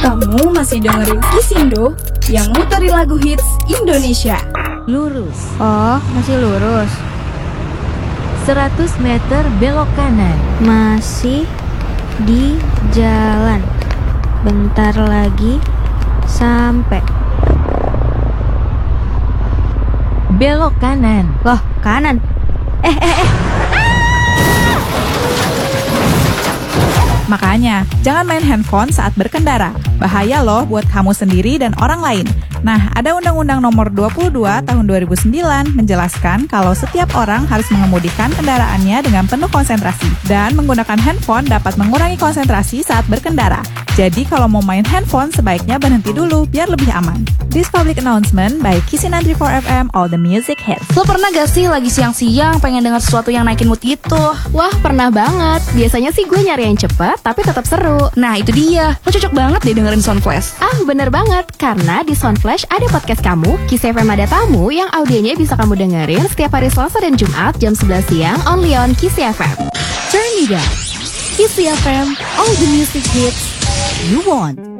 Kamu masih dengerin Kisindo yang muterin lagu hits Indonesia. Lurus. Oh, masih lurus. 100 meter belok kanan. Masih di jalan. Bentar lagi sampai. Belok kanan. Loh, kanan. Makanya, jangan main handphone saat berkendara. Bahaya loh buat kamu sendiri dan orang lain. Nah, ada Undang-Undang Nomor 22 Tahun 2009 menjelaskan kalau setiap orang harus mengemudikan kendaraannya dengan penuh konsentrasi. Dan menggunakan handphone dapat mengurangi konsentrasi saat berkendara. Jadi kalau mau main handphone, sebaiknya berhenti dulu biar lebih aman. This public announcement by Kisi 94 FM, all the music hits. Lo pernah gak sih lagi siang-siang pengen dengar sesuatu yang naikin mood gitu? Wah, pernah banget. Biasanya sih gue nyari yang cepet, tapi tetap seru. Nah itu dia, lo cocok banget deh dengerin Soundflash. Bener banget. Karena di Soundflash ada podcast kamu, Kisi FM Ada Tamu, yang audionya bisa kamu dengerin setiap hari Selasa dan Jumat jam 11 siang, only on Kisi FM. Turn it up. Kisi FM, all the music hits you want.